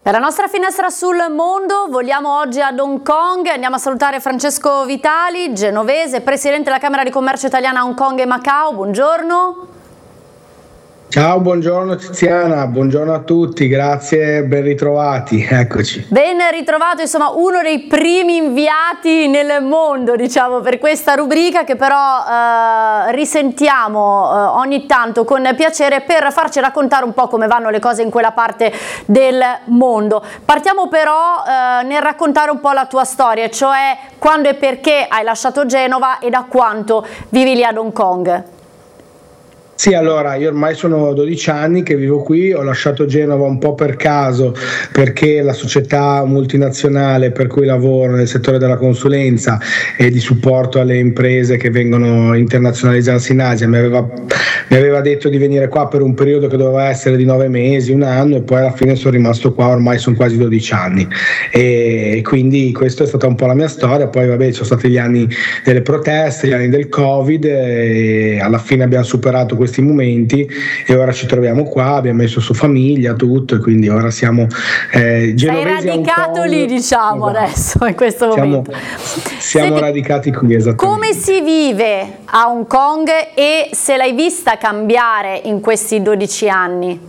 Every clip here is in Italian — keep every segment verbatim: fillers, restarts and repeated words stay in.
Per la nostra finestra sul mondo vogliamo oggi ad Hong Kong, andiamo a salutare Francesco Vitali, genovese, presidente della Camera di Commercio Italiana a Hong Kong e Macao, buongiorno. Ciao, buongiorno Tiziana, buongiorno a tutti, grazie, ben ritrovati, eccoci. Ben ritrovato, insomma uno dei primi inviati nel mondo, diciamo, per questa rubrica che però eh, risentiamo eh, ogni tanto con piacere per farci raccontare un po' come vanno le cose in quella parte del mondo. Partiamo però eh, nel raccontare un po' la tua storia, cioè quando e perché hai lasciato Genova e da quanto vivi lì ad Hong Kong. Sì, allora io ormai sono dodici anni che vivo qui, ho lasciato Genova un po' per caso perché la società multinazionale per cui lavoro nel settore della consulenza e di supporto alle imprese che vengono a internazionalizzarsi in Asia mi aveva, mi aveva detto di venire qua per un periodo che doveva essere di nove mesi, un anno, e poi alla fine sono rimasto qua, ormai sono quasi dodici anni e quindi questa è stata un po' la mia storia. Poi vabbè, ci sono stati gli anni delle proteste, gli anni del Covid e alla fine abbiamo superato questi momenti e ora ci troviamo qua, abbiamo messo su famiglia, tutto, e quindi ora siamo eh, genovesi. Sei radicato lì, diciamo, esatto. Adesso in questo siamo, momento siamo Senti, radicati qui, esattamente. Come si vive a Hong Kong e se l'hai vista cambiare in questi dodici anni?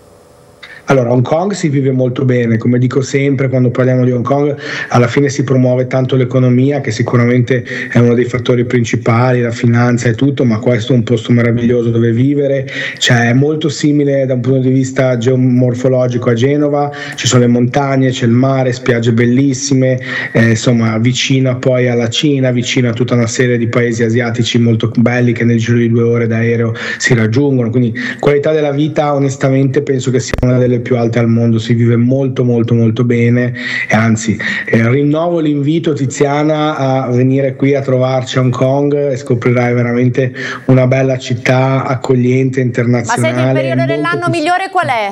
Allora, Hong Kong si vive molto bene, come dico sempre quando parliamo di Hong Kong, alla fine si promuove tanto l'economia, che sicuramente è uno dei fattori principali, la finanza e tutto, ma questo è un posto meraviglioso dove vivere, cioè è molto simile da un punto di vista geomorfologico a Genova, ci sono le montagne, c'è il mare, spiagge bellissime, eh, insomma vicino poi alla Cina, vicino a tutta una serie di paesi asiatici molto belli che nel giro di due ore d'aereo si raggiungono, quindi qualità della vita onestamente penso che sia una delle più alte al mondo, si vive molto molto molto bene e anzi eh, rinnovo l'invito, Tiziana, a venire qui a trovarci a Hong Kong e scoprirai veramente una bella città accogliente, internazionale. Ma senti, il periodo dell'anno migliore qual è?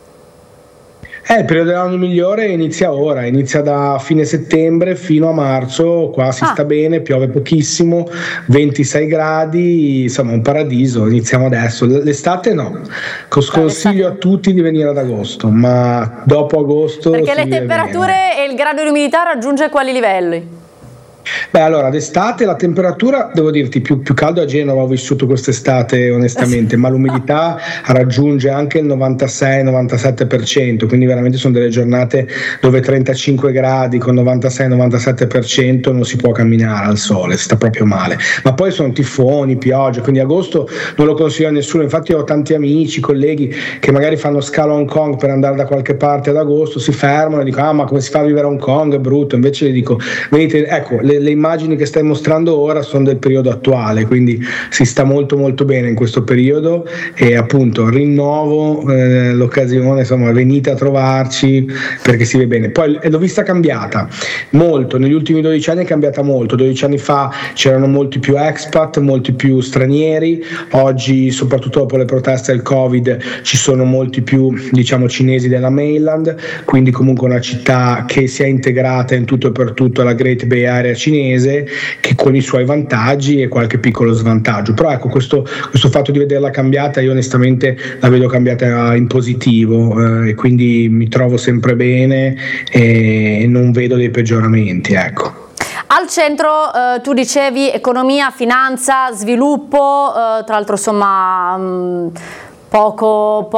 Eh, il periodo dell'anno migliore inizia ora, inizia da fine settembre fino a marzo, qua si ah. sta bene, piove pochissimo, ventisei gradi, insomma un paradiso, iniziamo adesso. L'estate no, sconsiglio a tutti di venire ad agosto, ma dopo agosto perché le temperature bene. E il grado di umidità raggiunge quali livelli? Beh, allora d'estate la temperatura, devo dirti, più, più caldo a Genova ho vissuto quest'estate onestamente, ma l'umidità raggiunge anche il novantasei novantasette per cento, quindi veramente sono delle giornate dove trentacinque gradi con novantasei novantasette per cento non si può camminare al sole, si sta proprio male, ma poi sono tifoni, piogge, quindi agosto non lo consiglio a nessuno. Infatti ho tanti amici, colleghi che magari fanno scalo a Hong Kong per andare da qualche parte ad agosto, si fermano e dicono ah ma come si fa a vivere a Hong Kong, è brutto, invece gli dico venite, ecco le Le immagini che stai mostrando ora sono del periodo attuale, quindi si sta molto molto bene in questo periodo e appunto rinnovo eh, l'occasione, insomma venite a trovarci perché si vede bene. Poi l'ho vista cambiata molto, negli ultimi dodici anni è cambiata molto, dodici anni fa c'erano molti più expat, molti più stranieri, oggi soprattutto dopo le proteste del Covid ci sono molti più diciamo cinesi della mainland, quindi comunque una città che si è integrata in tutto e per tutto alla Great Bay Area cinese, che con i suoi vantaggi e qualche piccolo svantaggio, però ecco questo, questo fatto di vederla cambiata io onestamente la vedo cambiata in positivo eh, e quindi mi trovo sempre bene e non vedo dei peggioramenti, ecco. Al centro eh, tu dicevi economia, finanza, sviluppo, eh, tra l'altro insomma mh, poco, poco